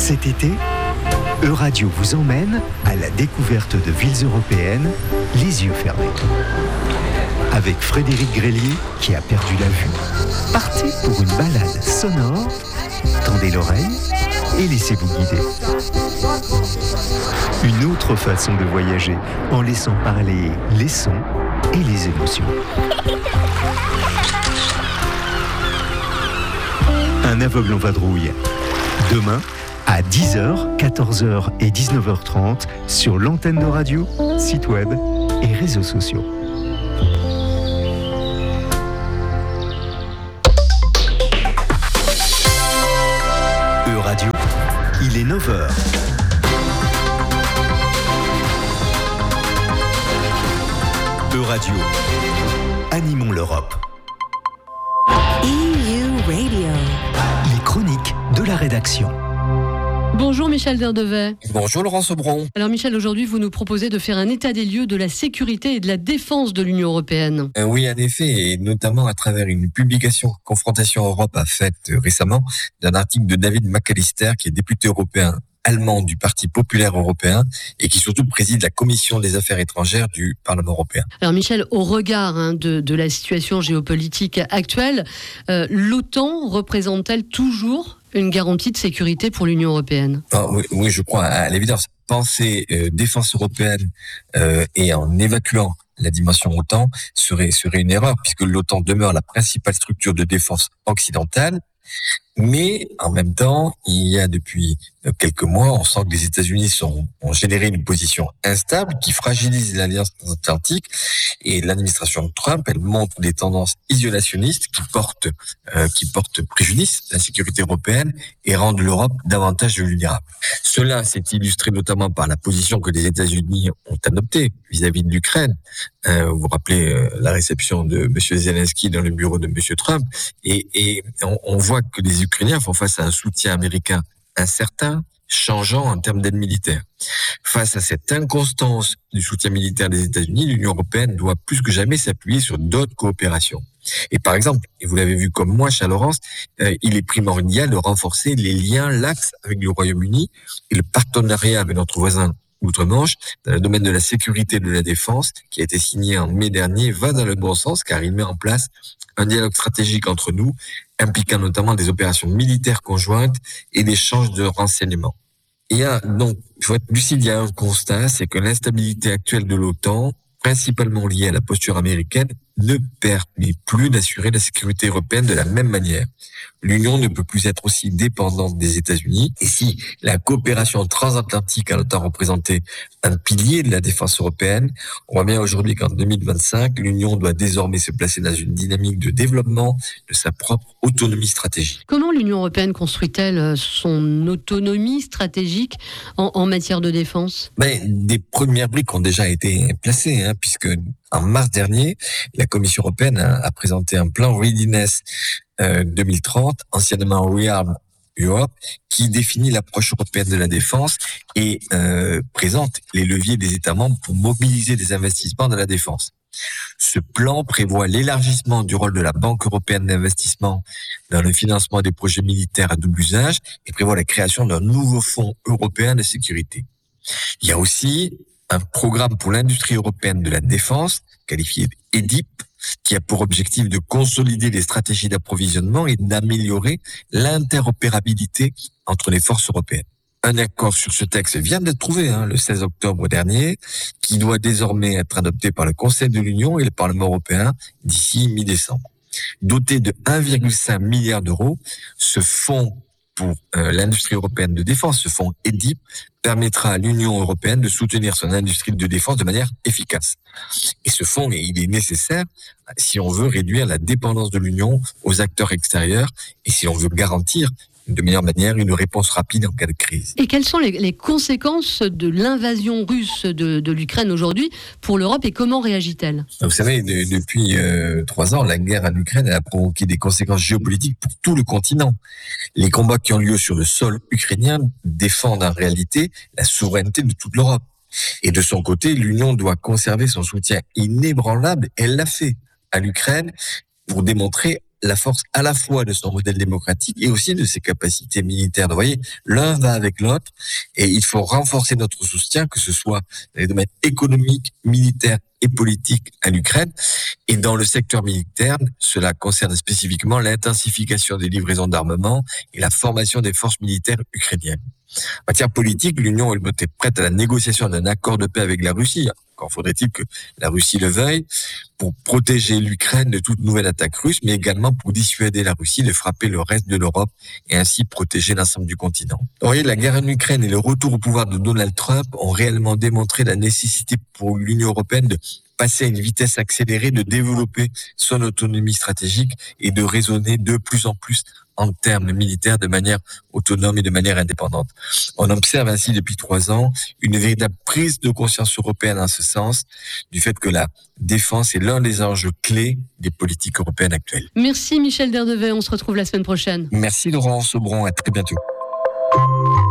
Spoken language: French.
Cet été, Euradio vous emmène à la découverte de villes européennes, les yeux fermés. Avec Frédéric Grélier, qui a perdu la vue, partez pour une balade sonore, tendez l'oreille et laissez-vous guider. Une autre façon de voyager, en laissant parler les sons et les émotions. Un aveugle en vadrouille. Demain, à 10h, 14h et 19h30 sur l'antenne de radio, site web et réseaux sociaux. Euradio, il est 9h. Euradio, animons l'Europe. EU Radio. Les chroniques de la rédaction. Bonjour Michel Derdevet. Bonjour Laurent Sobron. Alors Michel, aujourd'hui vous nous proposez de faire un état des lieux de la sécurité et de la défense de l'Union européenne. Oui, en effet, et notamment à travers une publication que Confrontation Europe a faite récemment d'un article de David McAllister, qui est député européen allemand du Parti populaire européen et qui surtout préside la commission des affaires étrangères du Parlement européen. Alors Michel, au regard de la situation géopolitique actuelle, l'OTAN représente-t-elle toujours une garantie de sécurité pour l'Union européenne? Oui, je crois, à l'évidence. Penser défense européenne et en évacuant la dimension OTAN serait une erreur, puisque l'OTAN demeure la principale structure de défense occidentale. Mais en même temps, il y a depuis quelques mois, on sent que les États-Unis ont généré une position instable qui fragilise l'Alliance transatlantique, et l'administration Trump, elle montre des tendances isolationnistes qui portent préjudice à la sécurité européenne et rendent l'Europe davantage vulnérable. Cela s'est illustré notamment par la position que les États-Unis ont adoptée vis-à-vis de l'Ukraine. Vous vous rappelez la réception de M. Zelensky dans le bureau de M. Trump, et on voit que les Ukrainiens font face à un soutien américain incertain, changeant en termes d'aide militaire. Face à cette inconstance du soutien militaire des États-Unis, l'Union européenne doit plus que jamais s'appuyer sur d'autres coopérations. Et par exemple, et vous l'avez vu comme moi, cher Laurence, il est primordial de renforcer les liens laxes avec le Royaume-Uni et le partenariat avec notre voisin outre-Manche dans le domaine de la sécurité et de la défense, qui a été signé en mai dernier, va dans le bon sens, car il met en place un dialogue stratégique entre nous, impliquant notamment des opérations militaires conjointes et l'échange de renseignements. Il faut être lucide, il y a un constat, c'est que l'instabilité actuelle de l'OTAN, principalement liée à la posture américaine, ne permet plus d'assurer la sécurité européenne de la même manière. L'Union ne peut plus être aussi dépendante des États-Unis. Et si la coopération transatlantique a longtemps représenté un pilier de la défense européenne, on voit bien aujourd'hui qu'en 2025, l'Union doit désormais se placer dans une dynamique de développement de sa propre autonomie stratégique. Comment l'Union européenne construit-elle son autonomie stratégique en matière de défense ? Des premières briques ont déjà été placées, puisque en mars dernier, la Commission européenne a présenté un plan Readiness 2030, anciennement Rearm Europe, qui définit l'approche européenne de la défense et présente les leviers des États membres pour mobiliser des investissements dans la défense. Ce plan prévoit l'élargissement du rôle de la Banque européenne d'investissement dans le financement des projets militaires à double usage et prévoit la création d'un nouveau fonds européen de sécurité. Il y a aussi un programme pour l'industrie européenne de la défense, qualifié EDIP, qui a pour objectif de consolider les stratégies d'approvisionnement et d'améliorer l'interopérabilité entre les forces européennes. Un accord sur ce texte vient d'être trouvé le 16 octobre dernier, qui doit désormais être adopté par le Conseil de l'Union et le Parlement européen d'ici mi-décembre. Doté de 1,5 milliard d'euros, ce fonds pour l'industrie européenne de défense, ce fonds EDIP, permettra à l'Union européenne de soutenir son industrie de défense de manière efficace. Et ce fonds, il est nécessaire si on veut réduire la dépendance de l'Union aux acteurs extérieurs et si on veut garantir de meilleure manière une réponse rapide en cas de crise. Et quelles sont les conséquences de l'invasion russe de l'Ukraine aujourd'hui pour l'Europe et comment réagit-elle ? Vous savez, depuis 3 ans, la guerre en Ukraine a provoqué des conséquences géopolitiques pour tout le continent. Les combats qui ont lieu sur le sol ukrainien défendent en réalité la souveraineté de toute l'Europe. Et de son côté, l'Union doit conserver son soutien inébranlable, elle l'a fait, à l'Ukraine pour démontrer la force à la fois de son modèle démocratique et aussi de ses capacités militaires. Donc, vous voyez, l'un va avec l'autre et il faut renforcer notre soutien, que ce soit dans les domaines économiques, militaires et politiques à l'Ukraine. Et dans le secteur militaire, cela concerne spécifiquement l'intensification des livraisons d'armement et la formation des forces militaires ukrainiennes. En matière politique, l'Union est prête à la négociation d'un accord de paix avec la Russie. Encore faudrait-il que la Russie le veuille, pour protéger l'Ukraine de toute nouvelle attaque russe, mais également pour dissuader la Russie de frapper le reste de l'Europe et ainsi protéger l'ensemble du continent. Vous voyez, la guerre en Ukraine et le retour au pouvoir de Donald Trump ont réellement démontré la nécessité pour l'Union européenne de passer à une vitesse accélérée, de développer son autonomie stratégique et de raisonner de plus en plus en termes militaires de manière autonome et de manière indépendante. On observe ainsi depuis 3 ans une véritable prise de conscience européenne en ce sens, du fait que la défense est l'un des enjeux clés des politiques européennes actuelles. Merci Michel Derdevet, on se retrouve la semaine prochaine. Merci Laurent Sobron, à très bientôt.